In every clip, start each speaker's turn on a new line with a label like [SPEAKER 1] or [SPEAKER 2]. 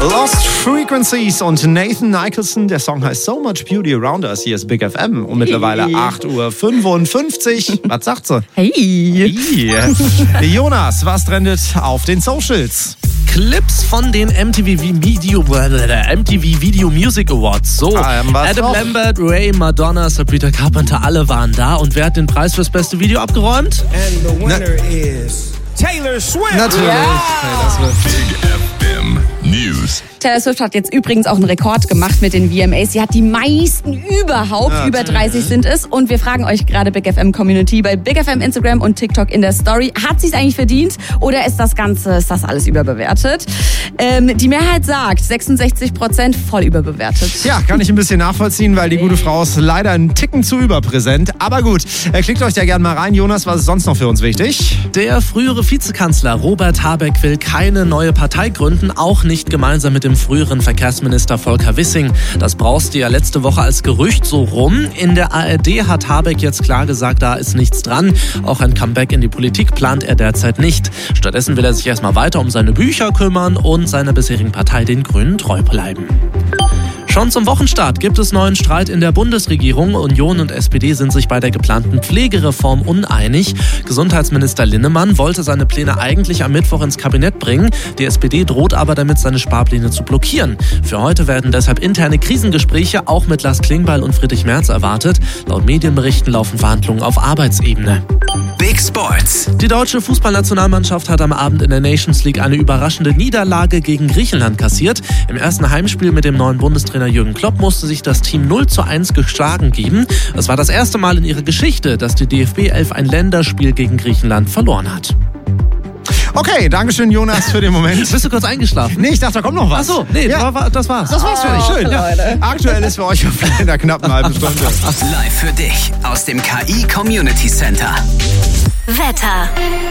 [SPEAKER 1] Lost Frequencies und Nathan Nicholson. Der Song heißt So Much Beauty Around Us. Hier ist Big FM und mittlerweile 8:55 Uhr. Was sagt sie?
[SPEAKER 2] Hey.
[SPEAKER 1] Jonas, was trendet auf den Socials?
[SPEAKER 3] Clips von den MTV Video Music Awards. So, Adam Lambert, Ray, Madonna, Sabrina Carpenter, alle waren da. Und wer hat den Preis fürs beste Video abgeräumt?
[SPEAKER 4] And the winner is Taylor Swift.
[SPEAKER 1] Natürlich.
[SPEAKER 2] Ja.
[SPEAKER 1] Taylor Swift.
[SPEAKER 5] Big FM News.
[SPEAKER 2] Taylor Swift hat jetzt übrigens auch einen Rekord gemacht mit den VMAs. Sie hat die meisten überhaupt, über 30 sind es. Und wir fragen euch gerade Big FM Community bei Big FM Instagram und TikTok in der Story. Hat sie es eigentlich verdient oder ist das alles überbewertet? Die Mehrheit sagt 66% voll überbewertet.
[SPEAKER 1] Ja, kann ich ein bisschen nachvollziehen, weil die gute Frau ist leider einen Ticken zu überpräsent. Aber gut, klickt euch da gerne mal rein. Jonas, was ist sonst noch für uns wichtig?
[SPEAKER 3] Der frühere Vizekanzler Robert Habeck will keine neue Partei gründen, auch nicht gemeinsam mit dem früheren Verkehrsminister Volker Wissing. Das brauste ja letzte Woche als Gerücht so rum. In der ARD hat Habeck jetzt klar gesagt, da ist nichts dran. Auch ein Comeback in die Politik plant er derzeit nicht. Stattdessen will er sich erstmal weiter um seine Bücher kümmern und seiner bisherigen Partei, den Grünen, treu bleiben. Schon zum Wochenstart gibt es neuen Streit in der Bundesregierung. Union und SPD sind sich bei der geplanten Pflegereform uneinig. Gesundheitsminister Linnemann wollte seine Pläne eigentlich am Mittwoch ins Kabinett bringen. Die SPD droht aber damit, seine Sparpläne zu blockieren. Für heute werden deshalb interne Krisengespräche auch mit Lars Klingbeil und Friedrich Merz erwartet. Laut Medienberichten laufen Verhandlungen auf Arbeitsebene.
[SPEAKER 6] Big Sports.
[SPEAKER 3] Die deutsche Fußballnationalmannschaft hat am Abend in der Nations League eine überraschende Niederlage gegen Griechenland kassiert. Im ersten Heimspiel mit dem neuen Bundestrainer Jürgen Klopp musste sich das Team 0:1 geschlagen geben. Es war das erste Mal in ihrer Geschichte, dass die DFB 11 ein Länderspiel gegen Griechenland verloren hat.
[SPEAKER 1] Okay, dankeschön Jonas für den Moment.
[SPEAKER 3] Bist du kurz eingeschlafen?
[SPEAKER 1] Nee, ich dachte, da kommt noch was.
[SPEAKER 3] Achso, nee,
[SPEAKER 1] ja.
[SPEAKER 3] das war's.
[SPEAKER 1] Das war's für dich, schön. Ja. Aktuell ist für euch in der knappen halben Stunde.
[SPEAKER 6] Live für dich aus dem KI Community Center.
[SPEAKER 7] Wetter.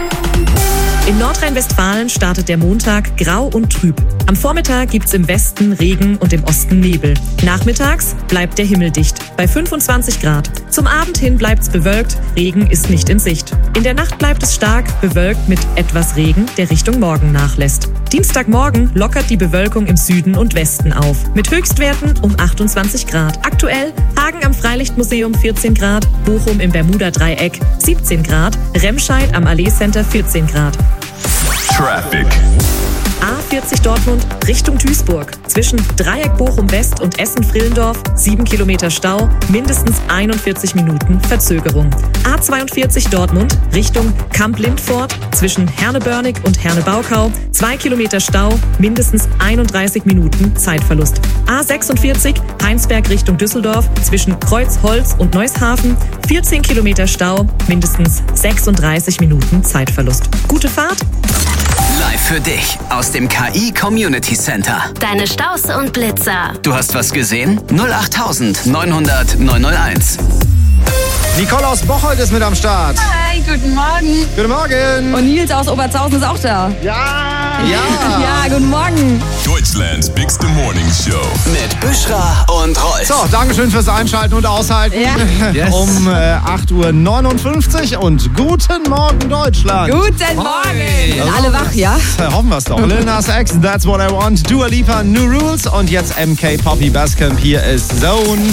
[SPEAKER 8] In Nordrhein-Westfalen startet der Montag grau und trüb. Am Vormittag gibt's im Westen Regen und im Osten Nebel. Nachmittags bleibt der Himmel dicht, bei 25 Grad. Zum Abend hin bleibt's bewölkt, Regen ist nicht in Sicht. In der Nacht bleibt es stark bewölkt mit etwas Regen, der Richtung Morgen nachlässt. Dienstagmorgen lockert die Bewölkung im Süden und Westen auf, mit Höchstwerten um 28 Grad. Aktuell Hagen am Freilichtmuseum 14 Grad, Bochum im Bermuda-Dreieck 17 Grad, Remscheid am Allee Center 14 Grad.
[SPEAKER 5] Traffic.
[SPEAKER 8] A40 Dortmund Richtung Duisburg. Zwischen Dreieck Bochum West und Essen-Frillendorf 7 Kilometer Stau, mindestens 41 Minuten Verzögerung. A42 Dortmund Richtung Kamp-Lindfort. Zwischen Herne-Börnig und Herne-Baukau 2 Kilometer Stau, mindestens 31 Minuten Zeitverlust. A46 Heinsberg Richtung Düsseldorf. Zwischen Kreuzholz und Neushafen 14 Kilometer Stau, mindestens 36 Minuten Zeitverlust. Gute Fahrt!
[SPEAKER 6] Live für dich aus dem KI Community Center.
[SPEAKER 7] Deine Staus und Blitzer.
[SPEAKER 6] Du hast was gesehen? 08000 900 901.
[SPEAKER 1] Nicole aus Bocholt ist mit am Start.
[SPEAKER 2] Hi, guten Morgen.
[SPEAKER 1] Guten Morgen.
[SPEAKER 2] Und Nils aus Oberzhausen ist auch da.
[SPEAKER 1] Ja.
[SPEAKER 2] Ja, guten Morgen.
[SPEAKER 5] Deutschlands Bigste Morning Show.
[SPEAKER 6] Mit Büschra und Rolf.
[SPEAKER 1] So, Dankeschön fürs Einschalten und Aushalten.
[SPEAKER 2] Ja.
[SPEAKER 3] Yes.
[SPEAKER 1] Um 8:59 Uhr und guten Morgen Deutschland.
[SPEAKER 2] Guten Morgen. Sind alle wach, ja?
[SPEAKER 1] Hoffen wir es doch. Lil Nas X, That's What I Want, Dua Lipa, New Rules und jetzt MK Poppy Bascamp. Hier ist Zone.